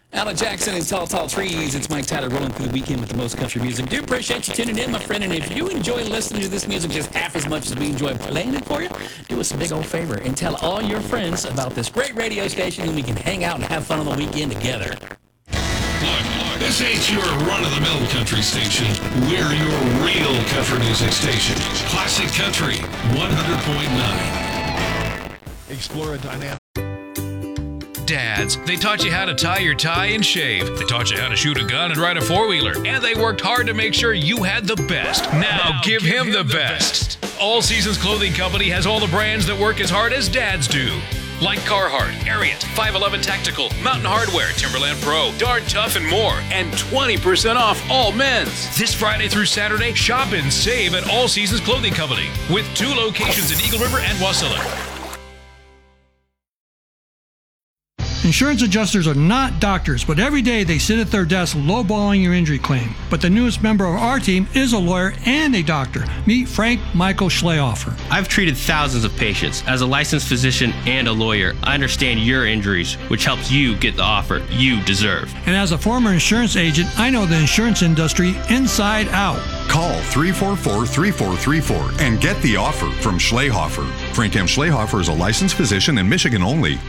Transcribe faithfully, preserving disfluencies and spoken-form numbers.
Alan Jackson and Tall Tall Trees. It's Mike Tyler rolling through the weekend with the most country music. Do appreciate you tuning in, my friend. And if you enjoy listening to this music just half as much as we enjoy playing it for you, do us a big old favor and tell all your friends about this great radio station, and we can hang out and have fun on the weekend together. Look, this ain't your run-of-the-mill country station. We're your real country music station. Classic Country one hundred point nine. Explore a dynamic. Dads, they taught you how to tie your tie and shave. They taught you how to shoot a gun and ride a four-wheeler. And they worked hard to make sure you had the best. Now, now give, give him, him the, the best. best. All Seasons Clothing Company has all the brands that work as hard as dads do. Like Carhartt, Ariat, five eleven Tactical, Mountain Hardware, Timberland Pro, Darn Tough, and more. And twenty percent off all men's. This Friday through Saturday, shop and save at All Seasons Clothing Company. With two locations in Eagle River and Wasilla. Insurance adjusters are not doctors, but every day they sit at their desk lowballing your injury claim. But the newest member of our team is a lawyer and a doctor. Meet Frank Michael Schlehofer. I've treated thousands of patients. As a licensed physician and a lawyer, I understand your injuries, which helps you get the offer you deserve. And as a former insurance agent, I know the insurance industry inside out. Call three four four, three four three four and get the offer from Schlehofer. Frank M. Schlehofer is a licensed physician in Michigan only.